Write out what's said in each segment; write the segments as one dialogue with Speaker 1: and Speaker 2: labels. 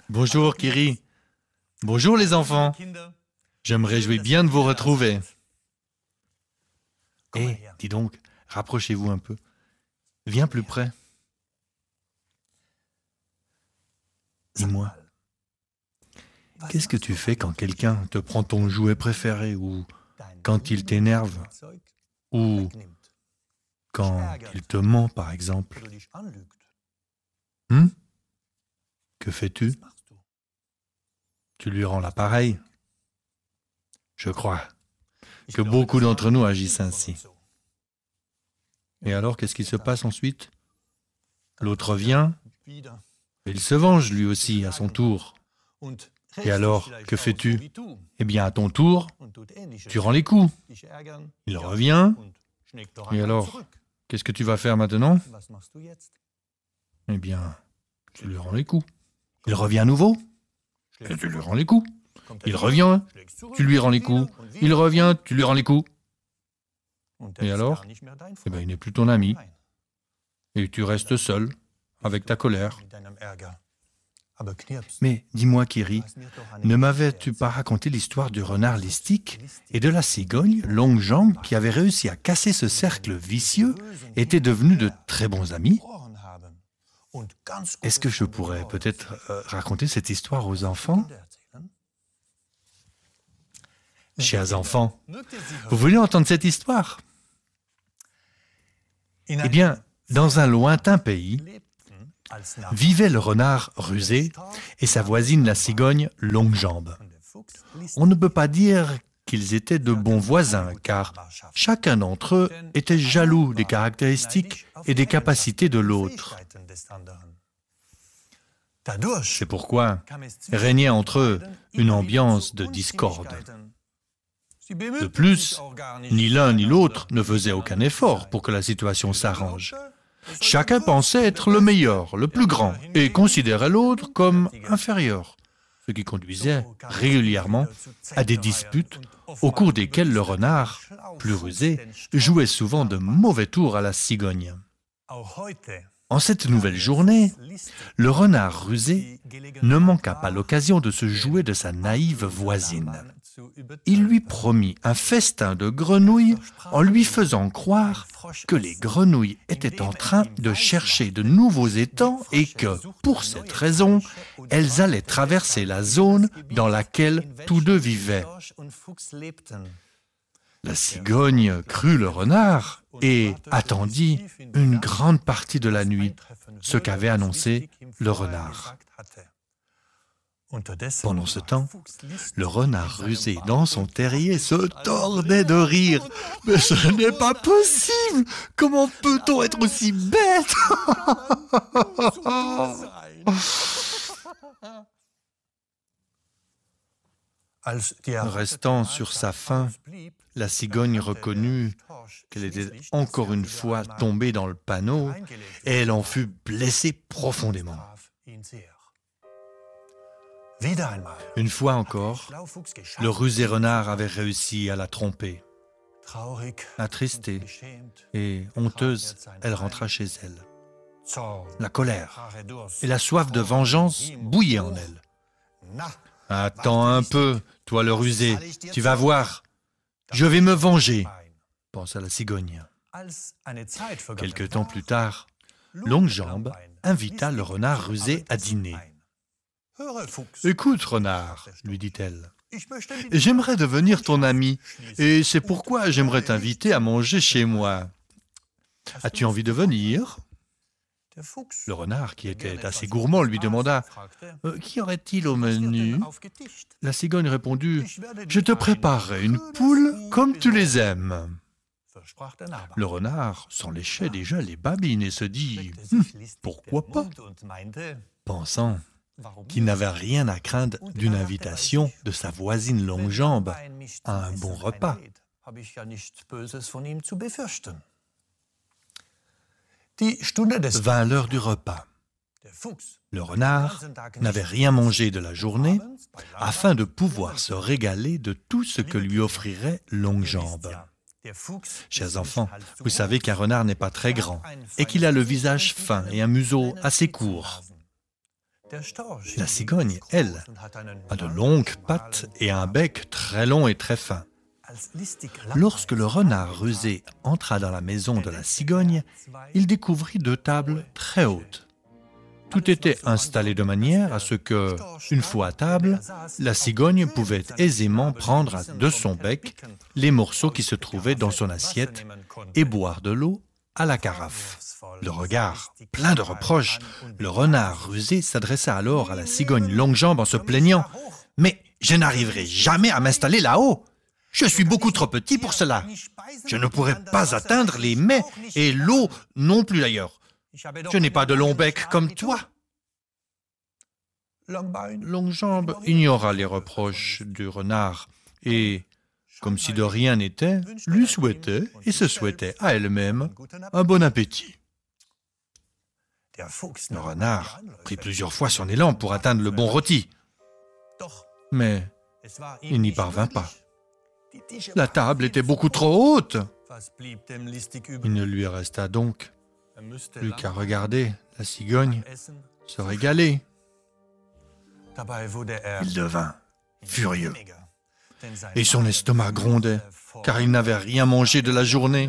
Speaker 1: Bonjour Kiri. Bonjour les enfants. Je me réjouis bien de vous retrouver. Dis donc, rapprochez-vous un peu. Viens plus près. Dis-moi, qu'est-ce que tu fais quand quelqu'un te prend ton jouet préféré ou quand il t'énerve ou quand il te ment par exemple? Que fais-tu? Tu lui rends l'appareil? Je crois que beaucoup d'entre nous agissent ainsi. Et alors, qu'est-ce qui se passe ensuite? L'autre vient, et il se venge lui aussi à son tour. Et alors, que fais-tu? Eh bien, à ton tour, tu rends les coups. Il revient, et alors, qu'est-ce que tu vas faire maintenant? Eh bien, tu lui rends les coups. Il revient à nouveau, et tu lui rends les coups. Il revient, tu lui rends les coups. Il revient, tu lui rends les coups. Et alors, eh bien, il n'est plus ton ami. Et tu restes seul, avec ta colère. Mais dis-moi, Kiri, ne m'avais-tu pas raconté l'histoire du renard listique et de la cigogne longue jambe qui avait réussi à casser ce cercle vicieux et étaient devenus de très bons amis? Est-ce que je pourrais peut-être raconter cette histoire aux enfants? Chers enfants, vous voulez entendre cette histoire? Eh bien, dans un lointain pays, vivait le renard rusé et sa voisine la cigogne longue jambe. On ne peut pas dire qu'ils étaient de bons voisins, car chacun d'entre eux était jaloux des caractéristiques et des capacités de l'autre. C'est pourquoi régnait entre eux une ambiance de discorde. De plus, ni l'un ni l'autre ne faisait aucun effort pour que la situation s'arrange. Chacun pensait être le meilleur, le plus grand, et considérait l'autre comme inférieur, ce qui conduisait régulièrement à des disputes au cours desquelles le renard, plus rusé, jouait souvent de mauvais tours à la cigogne. En cette nouvelle journée, le renard rusé ne manqua pas l'occasion de se jouer de sa naïve voisine. Il lui promit un festin de grenouilles en lui faisant croire que les grenouilles étaient en train de chercher de nouveaux étangs et que, pour cette raison, elles allaient traverser la zone dans laquelle tous deux vivaient. La cigogne crut le renard et attendit une grande partie de la nuit, ce qu'avait annoncé le renard. Pendant ce temps, le renard rusé dans son terrier se tordait de rire. « Mais ce n'est pas possible! Comment peut-on être aussi bête ?» Restant sur sa faim, la cigogne reconnut qu'elle était encore une fois tombée dans le panneau et elle en fut blessée profondément. Une fois encore, le rusé renard avait réussi à la tromper. Attristée et honteuse, elle rentra chez elle. La colère et la soif de vengeance bouillaient en elle. « Attends un peu, toi le rusé, tu vas voir, je vais me venger », pensa la cigogne. Quelque temps plus tard, Longue Jambe invita le renard rusé à dîner. « Écoute, renard, lui dit-elle, j'aimerais devenir ton ami, et c'est pourquoi j'aimerais t'inviter à manger chez moi. As-tu envie de venir ?» Le renard, qui était assez gourmand, lui demanda « Qu'y aurait-il au menu ?» La cigogne répondit « Je te préparerai une poule comme tu les aimes. » Le renard s'en léchait déjà les babines et se dit « Pourquoi pas ?» pensant qu'il n'avait rien à craindre d'une invitation de sa voisine longue jambe à un bon repas. Vint l'heure du repas. Le renard n'avait rien mangé de la journée afin de pouvoir se régaler de tout ce que lui offrirait Longue Jambe. Chers enfants, vous savez qu'un renard n'est pas très grand et qu'il a le visage fin et un museau assez court. La cigogne, elle, a de longues pattes et un bec très long et très fin. Lorsque le renard rusé entra dans la maison de la cigogne, il découvrit 2 tables très hautes. Tout était installé de manière à ce que, une fois à table, la cigogne pouvait aisément prendre de son bec les morceaux qui se trouvaient dans son assiette et boire de l'eau à la carafe. Le regard plein de reproches, le renard rusé s'adressa alors à la cigogne Longue-Jambe en se plaignant « Mais je n'arriverai jamais à m'installer là-haut. Je suis beaucoup trop petit pour cela. Je ne pourrai pas atteindre les mets et l'eau non plus d'ailleurs. Je n'ai pas de long bec comme toi. » Longue-Jambe ignora les reproches du renard et, comme si de rien n'était, lui souhaitait et se souhaitait à elle-même un bon appétit. Le renard prit plusieurs fois son élan pour atteindre le bon rôti, mais il n'y parvint pas. La table était beaucoup trop haute. Il ne lui resta donc plus qu'à regarder la cigogne se régaler. Il devint furieux et son estomac grondait car il n'avait rien mangé de la journée.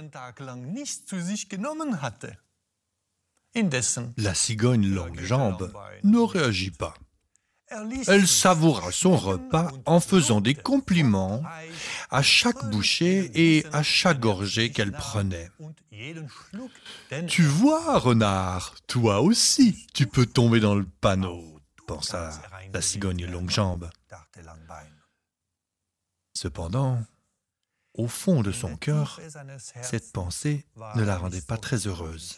Speaker 1: La cigogne Longue-Jambe ne réagit pas. Elle savoura son repas en faisant des compliments à chaque bouchée et à chaque gorgée qu'elle prenait. « Tu vois, renard, toi aussi, tu peux tomber dans le panneau », pensa la cigogne Longue-Jambe. Cependant, au fond de son cœur, cette pensée ne la rendait pas très heureuse.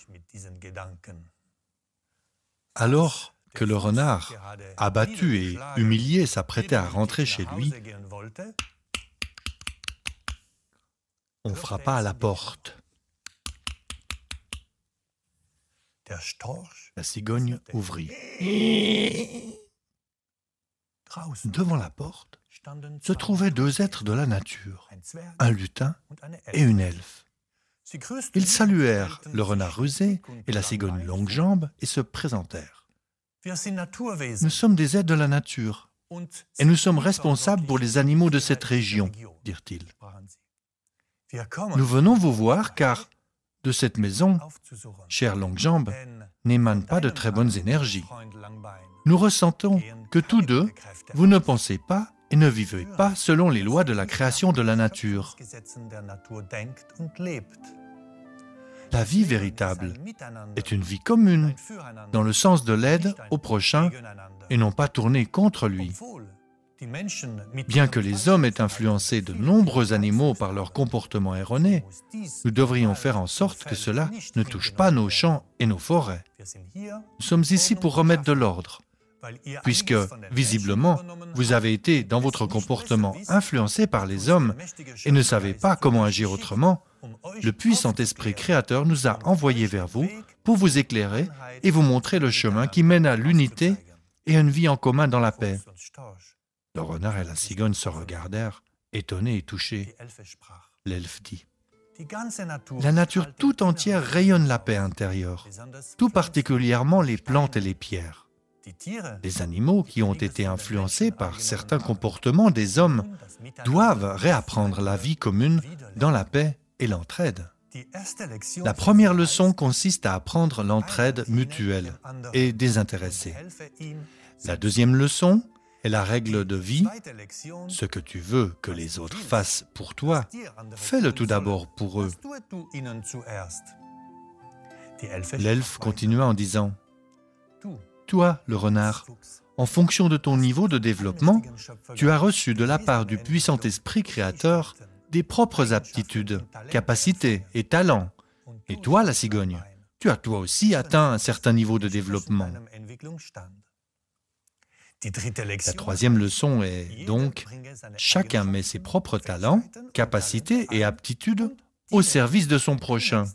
Speaker 1: Alors que le renard, abattu et humilié, s'apprêtait à rentrer chez lui, on frappa à la porte. La cigogne ouvrit. Devant la porte se trouvaient 2 êtres de la nature, un lutin et une elfe. Ils saluèrent le renard rusé et la cigogne Longue-Jambe et se présentèrent. « Nous sommes des êtres de la nature et nous sommes responsables pour les animaux de cette région, dirent-ils. Nous venons vous voir car de cette maison, chère Longue-Jambe, n'émanent pas de très bonnes énergies. Nous ressentons que tous deux, vous ne pensez pas et ne vivez pas selon les lois de la création de la nature. La vie véritable est une vie commune, dans le sens de l'aide au prochain et non pas tournée contre lui. Bien que les hommes aient influencé de nombreux animaux par leur comportement erroné, nous devrions faire en sorte que cela ne touche pas nos champs et nos forêts. Nous sommes ici pour remettre de l'ordre, puisque, visiblement, vous avez été, dans votre comportement, influencé par les hommes et ne savez pas comment agir autrement. Le puissant esprit créateur nous a envoyés vers vous pour vous éclairer et vous montrer le chemin qui mène à l'unité et à une vie en commun dans la paix. Le renard et la cigogne se regardèrent, étonnés et touchés. L'elfe dit : « La nature tout entière rayonne la paix intérieure, tout particulièrement les plantes et les pierres. Les animaux qui ont été influencés par certains comportements des hommes doivent réapprendre la vie commune dans la paix et l'entraide. La première leçon consiste à apprendre l'entraide mutuelle et désintéressée. La deuxième leçon est la règle de vie. Ce que tu veux que les autres fassent pour toi, fais-le tout d'abord pour eux. » L'elfe continua en disant : « Toi, le renard, en fonction de ton niveau de développement, tu as reçu de la part du puissant esprit créateur des propres aptitudes, capacités et talents. Et toi, la cigogne, tu as toi aussi atteint un certain niveau de développement. » La troisième leçon est donc, chacun met ses propres talents, capacités et aptitudes au service de son prochain.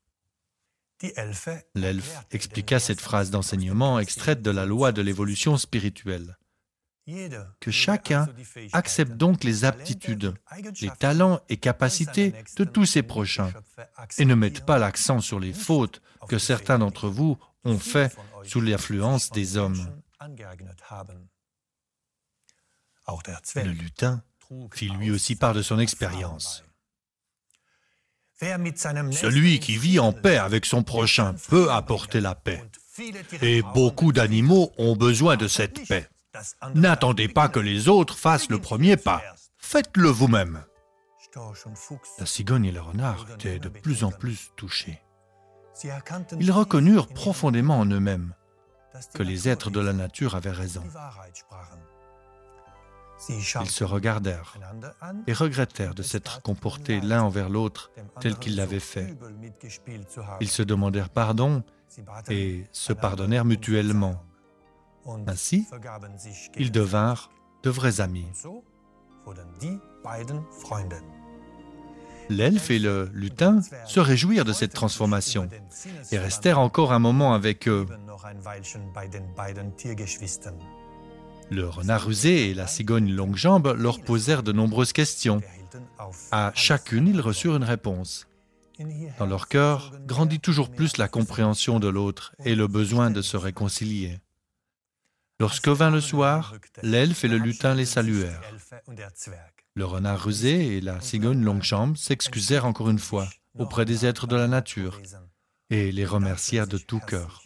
Speaker 1: L'elfe expliqua cette phrase d'enseignement extraite de la loi de l'évolution spirituelle. Que chacun accepte donc les aptitudes, les talents et capacités de tous ses prochains et ne mette pas l'accent sur les fautes que certains d'entre vous ont fait sous l'influence des hommes. Le lutin fit lui aussi part de son expérience. Celui qui vit en paix avec son prochain peut apporter la paix. Et beaucoup d'animaux ont besoin de cette paix. N'attendez pas que les autres fassent le premier pas. Faites-le vous-même. La cigogne et le renard étaient de plus en plus touchés. Ils reconnurent profondément en eux-mêmes que les êtres de la nature avaient raison. Ils se regardèrent et regrettèrent de s'être comportés l'un envers l'autre tel qu'ils l'avaient fait. Ils se demandèrent pardon et se pardonnèrent mutuellement. Ainsi, ils devinrent de vrais amis. L'elfe et le lutin se réjouirent de cette transformation et restèrent encore un moment avec eux. Le renard rusé et la cigogne longue jambe leur posèrent de nombreuses questions. À chacune, ils reçurent une réponse. Dans leur cœur grandit toujours plus la compréhension de l'autre et le besoin de se réconcilier. Lorsque vint le soir, l'elfe et le lutin les saluèrent. Le renard rusé et la cigogne longue jambe s'excusèrent encore une fois auprès des êtres de la nature et les remercièrent de tout cœur.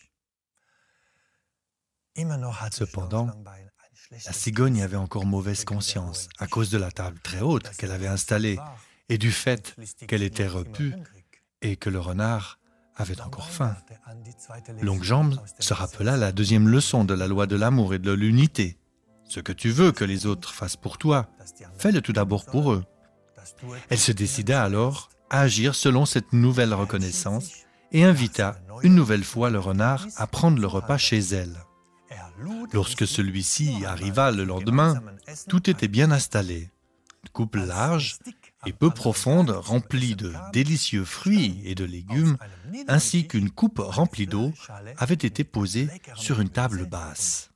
Speaker 1: Cependant, la cigogne avait encore mauvaise conscience à cause de la table très haute qu'elle avait installée et du fait qu'elle était repue et que le renard avait encore faim. Longue-Jambe se rappela la deuxième leçon de la loi de l'amour et de l'unité. Ce que tu veux que les autres fassent pour toi, fais-le tout d'abord pour eux. Elle se décida alors à agir selon cette nouvelle reconnaissance et invita une nouvelle fois le renard à prendre le repas chez elle. Lorsque celui-ci arriva le lendemain, tout était bien installé. Une coupe large et peu profonde, remplie de délicieux fruits et de légumes, ainsi qu'une coupe remplie d'eau, avait été posée sur une table basse.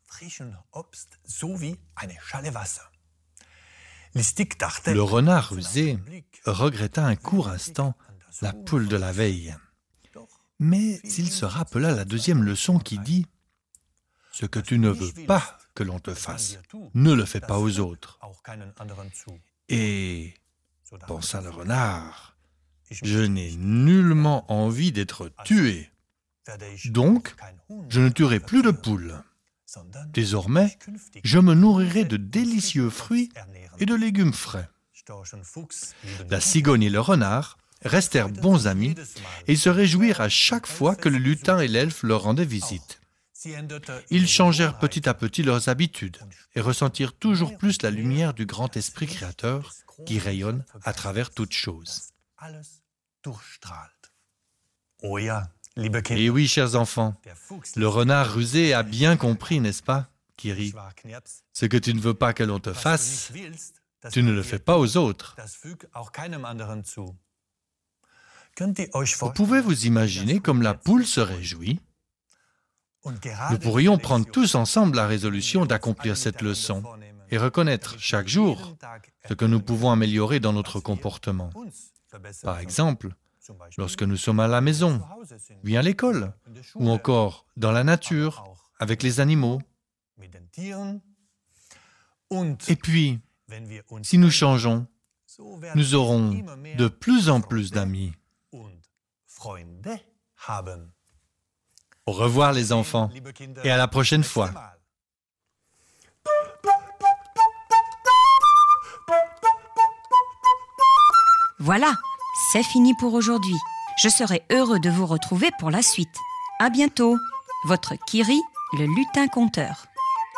Speaker 1: Le renard rusé regretta un court instant la poule de la veille. Mais il se rappela la deuxième leçon qui dit « Ce que tu ne veux pas que l'on te fasse, ne le fais pas aux autres. » Et, pensa le renard, je n'ai nullement envie d'être tué. Donc, je ne tuerai plus de poules. Désormais, je me nourrirai de délicieux fruits et de légumes frais. La cigogne et le renard restèrent bons amis et se réjouirent à chaque fois que le lutin et l'elfe leur rendaient visite. Ils changèrent petit à petit leurs habitudes et ressentirent toujours plus la lumière du grand esprit créateur qui rayonne à travers toutes choses. Et oui, chers enfants, le renard rusé a bien compris, n'est-ce pas, Kiri? Ce que tu ne veux pas que l'on te fasse, tu ne le fais pas aux autres. Vous pouvez vous imaginer comme la poule se réjouit? Nous pourrions prendre tous ensemble la résolution d'accomplir cette leçon et reconnaître chaque jour ce que nous pouvons améliorer dans notre comportement. Par exemple, lorsque nous sommes à la maison, puis à l'école, ou encore dans la nature, avec les animaux. Et puis, si nous changeons, nous aurons de plus en plus d'amis. Au revoir les enfants, et à la prochaine fois.
Speaker 2: Voilà, c'est fini pour aujourd'hui. Je serai heureux de vous retrouver pour la suite. À bientôt, votre Kiri, le lutin conteur.